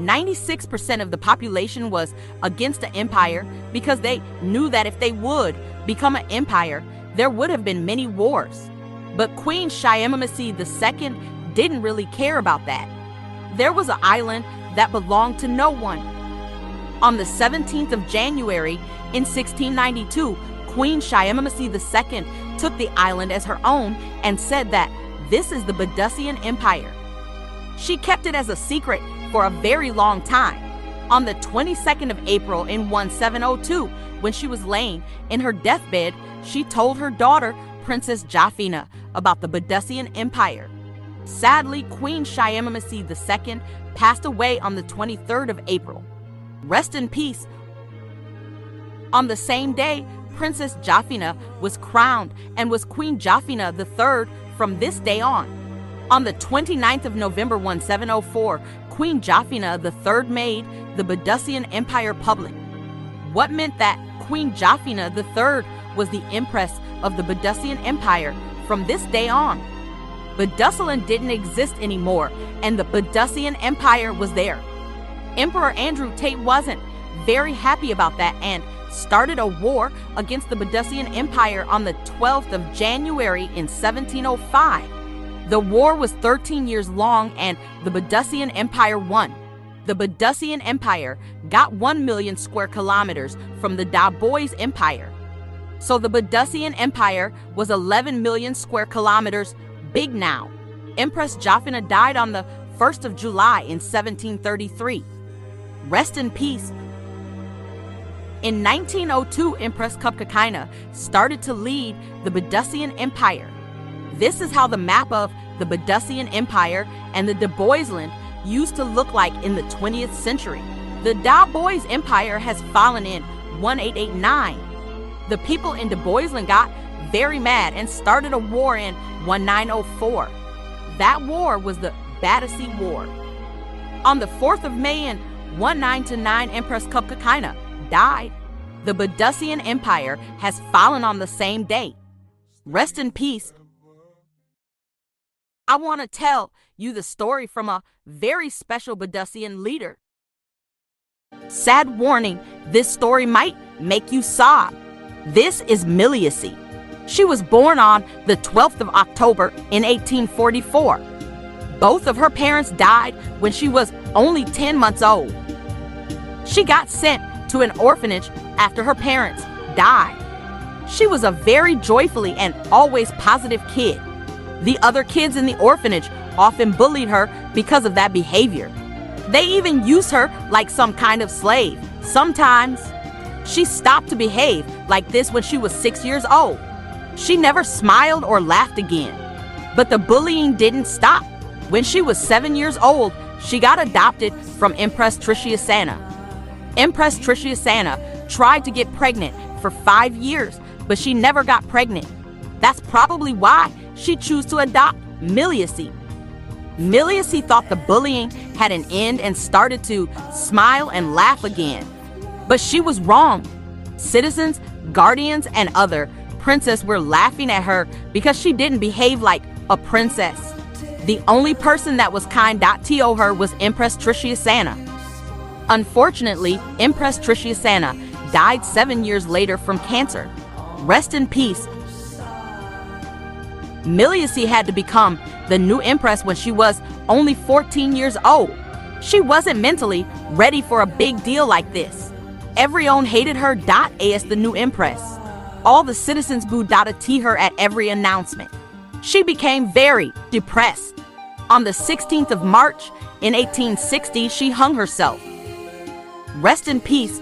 96% of the population was against the empire because they knew that if they would become an empire, there would have been many wars. But Queen Shyamamasi II didn't really care about that. There was an island that belonged to no one. On the 17th of January in 1692, Queen Shyamamasi II took the island as her own and said that this is the Badasian Empire. She kept it as a secret for a very long time. On the 22nd of April in 1702, when she was laying in her deathbed, she told her daughter, Princess Jafina, about the Badasian Empire. Sadly, Queen Shyamamasi II passed away on the 23rd of April. Rest in peace. On the same day, Princess Jafina was crowned and was Queen Jafina III from this day on. On the 29th of November 1704, Queen Jafina III made the Badasian Empire public. What meant that Queen Jafina III was the Empress of the Badasian Empire from this day on. Badasalan didn't exist anymore, and the Badasian Empire was there. Emperor Andrew Tate wasn't very happy about that and started a war against the Badasian Empire on the 12th of January in 1705. The war was 13 years long and the Badasian Empire won. The Badasian Empire got 1 million square kilometers from the Dabois Empire. So the Badasian Empire was 11 million square kilometers big now. Empress Jafina died on the 1st of July in 1733. Rest in peace. In 1902, Empress Kupkakaina started to lead the Badasian Empire. This is how the map of the Badasian Empire and the Daboisland used to look like in the 20th century. The Dabois Empire has fallen in 1889. The people in Daboisland got very mad and started a war in 1904. That war was the Badasi War. On the 4th of May in 1929, Empress Kupkakaina died. The Badasian Empire has fallen on the same day. Rest in peace. I want to tell you the story from a very special Badasian leader. Sad warning, this story might make you sob. This is Miliacy. She was born on the 12th of October in 1844. Both of her parents died when she was only 10 months old. She got sent to an orphanage after her parents died. She was a very joyfully and always positive kid. The other kids in the orphanage often bullied her because of that behavior. They even used her like some kind of slave. Sometimes she stopped to behave like this when she was 6 years old. She never smiled or laughed again. But the bullying didn't stop. When she was 7 years old, she got adopted from Empress Trishyasana. Empress Trishyasana tried to get pregnant for 5 years, but she never got pregnant. That's probably why she chose to adopt Miliacy. Miliacy thought the bullying had an end and started to smile and laugh again. But she was wrong. Citizens, guardians, and other princes were laughing at her because she didn't behave like a princess. The only person that was kind to her was Empress Trishyasana. Unfortunately, Empress Trishyasana died 7 years later from cancer. Rest in peace. Miliacy had to become the new empress when she was only 14 years old. She wasn't mentally ready for a big deal like this. Everyone hated her as the new empress. All the citizens booed her at every announcement. She became very depressed. On the 16th of March in 1860, she hung herself. Rest in peace.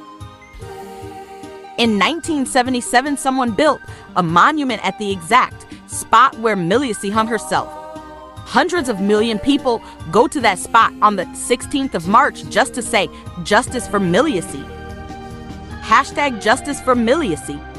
In 1977, someone built a monument at the exact spot where Miliacy hung herself. Hundreds of million people go to that spot on the 16th of March just to say justice for Miliacy. #Justice for Miliacy.